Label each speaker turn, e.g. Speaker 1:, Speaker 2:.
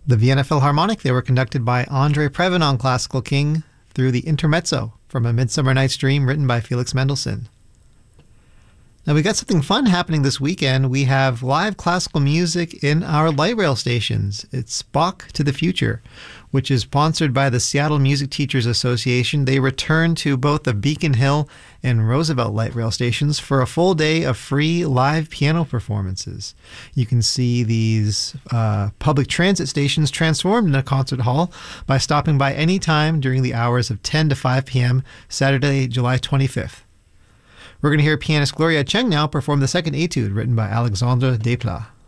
Speaker 1: The Vienna Philharmonic, they were conducted by Andrei Previn on Classical King through the Intermezzo from A Midsummer Night's Dream written by Felix Mendelssohn. Now we got something fun happening this weekend. We have live classical music in our light rail stations. It's Bach to the Future, which is sponsored by the Seattle Music Teachers Association. They return to both the Beacon Hill and Roosevelt light rail stations for a full day of free live piano performances. You can see these public transit stations transformed in a concert hall by stopping by any time during the hours of 10 to 5 p.m. Saturday, July 25th. We're going to hear pianist Gloria Cheng now perform the second etude written by Alexandre Desplat.